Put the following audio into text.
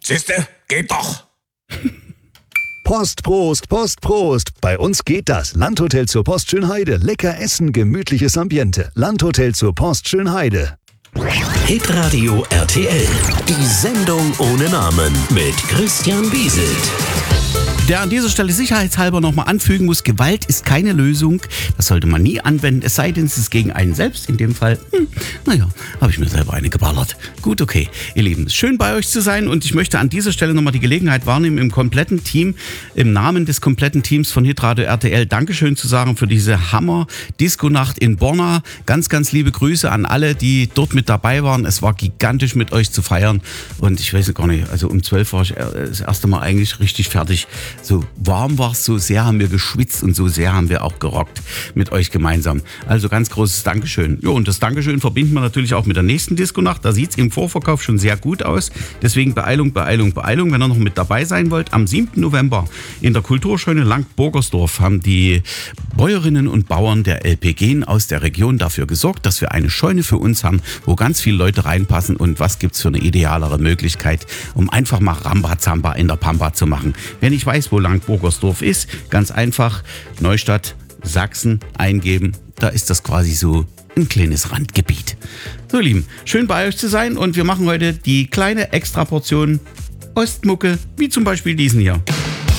Siehste, geht doch. Post, Prost, Post, Prost. Bei uns geht das. Landhotel zur Post Schönheide. Lecker essen, gemütliches Ambiente. Landhotel zur Post Schönheide. Hitradio RTL. Die Sendung ohne Namen mit Christian Bieselt. Der an dieser Stelle sicherheitshalber nochmal anfügen muss, Gewalt ist keine Lösung. Das sollte man nie anwenden, es sei denn, es ist gegen einen selbst. In dem Fall, habe ich mir selber eine geballert. Gut, okay. Ihr Lieben, schön bei euch zu sein und ich möchte an dieser Stelle nochmal die Gelegenheit wahrnehmen, im kompletten Team, im Namen des kompletten Teams von Hitradio RTL Dankeschön zu sagen für diese Hammer-Disco-Nacht in Borna. Ganz, ganz liebe Grüße an alle, die dort mit dabei waren. Es war gigantisch mit euch zu feiern und ich weiß gar nicht, also um 12 war ich das erste Mal eigentlich richtig fertig. So warm war es, so sehr haben wir geschwitzt und so sehr haben wir auch gerockt mit euch gemeinsam. Also ganz großes Dankeschön. Ja, und das Dankeschön verbinden wir natürlich auch mit der nächsten Disco-Nacht. Da sieht es im Vorverkauf schon sehr gut aus. Deswegen Beeilung, Beeilung, Beeilung. Wenn ihr noch mit dabei sein wollt, am 7. November in der Kulturscheune Langt-Burgersdorf haben die Bäuerinnen und Bauern der LPG aus der Region dafür gesorgt, dass wir eine Scheune für uns haben, wo ganz viele Leute reinpassen. Und was gibt's für eine idealere Möglichkeit, um einfach mal Rambazamba in der Pampa zu machen. Wenn ich weiß, wo Langt-Burgersdorf ist, ganz einfach Neustadt, Sachsen eingeben. Da ist das quasi so ein kleines Randgebiet. So, ihr Lieben, schön bei euch zu sein und wir machen heute die kleine Extraportion Ostmucke, wie zum Beispiel diesen hier.